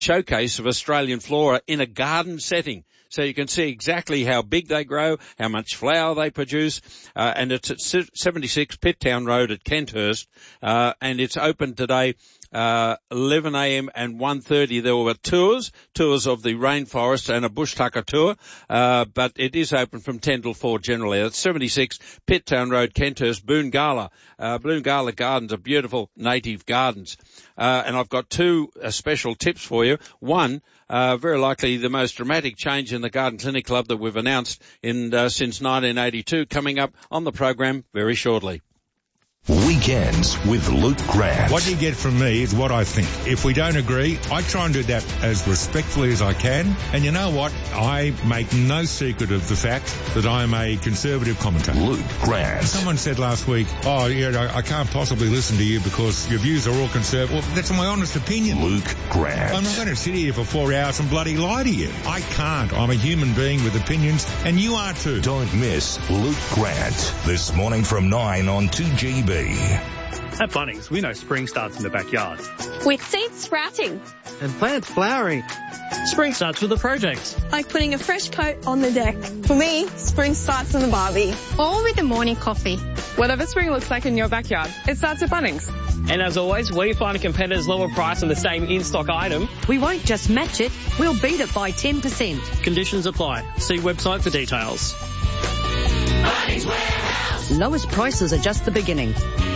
showcase of Australian flora in a garden setting. So you can see exactly how big they grow, how much flower they produce, and it's at 76 Pitttown Road at Kenthurst, and it's open today, 11 a.m. and 1:30. There were tours of the rainforest and a bush tucker tour, but it is open from 10 till 4 generally. That's 76 Pitttown Road, Kenthurst, Boongala. Boongala Gardens are beautiful native gardens. And I've got two special tips for you. One, very likely the most dramatic change in the Garden Clinic Club that we've announced since 1982, coming up on the program very shortly. Weekends with Luke Grant. What you get from me is what I think. If we don't agree, I try and do that as respectfully as I can. And you know what? I make no secret of the fact that I'm a conservative commentator. Luke Grant. Someone said last week, oh, yeah, I can't possibly listen to you because your views are all conservative. Well, that's my honest opinion. Luke Grant. I'm not going to sit here for 4 hours and bloody lie to you. I can't. I'm a human being with opinions, and you are too. Don't miss Luke Grant. This morning from 9 on 2GB. At Bunnings, we know spring starts in the backyard. With seeds sprouting. And plants flowering. Spring starts with a project. Like putting a fresh coat on the deck. For me, spring starts in the barbie. Or with a morning coffee. Whatever spring looks like in your backyard, it starts at Bunnings. And as always, we find a competitor's lower price on the same in-stock item. We won't just match it, we'll beat it by 10%. Conditions apply. See website for details. Bunnings Warehouse. Lowest prices are just the beginning.